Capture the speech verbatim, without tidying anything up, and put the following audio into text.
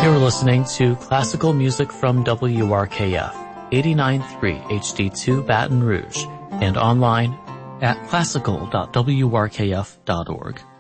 You're listening to classical music from W R K F, eighty-nine point three H D two Baton Rouge, and online at classical dot w r k f dot org.